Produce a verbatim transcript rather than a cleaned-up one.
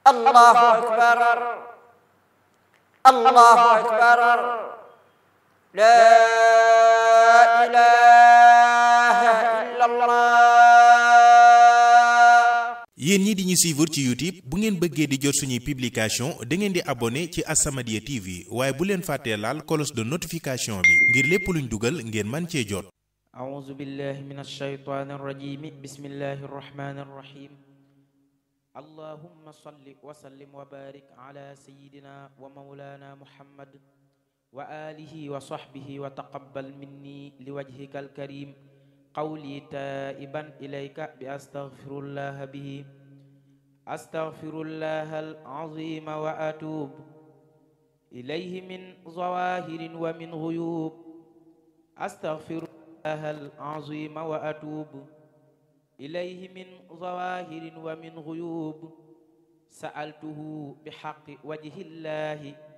الله أكبر الله أكبر لا إله إلا الله. yéen ñi di ñu suivre ci YouTube bu ngeen bëggee di jot suñuy publication da ngeen di abonné ci As-Samadiyya T V waaye bu leen fàttee laal cloche de notification bi ngir lépp luñ dugal ngeen man cee jot. أعوذ بالله من الشيطان الرجيم بسم الله الرحمن الرحيم اللهم صل وسلم وبارك على سيدنا ومولانا محمد وآله وصحبه وتقبل مني لوجهك الكريم قولي تائبا إليك بأستغفر الله به أستغفر الله العظيم وأتوب إليه من ظواهر ومن غيوب أستغفر الله العظيم وأتوب إليه من ظواهر ومن غيوب سألته بحق وجه الله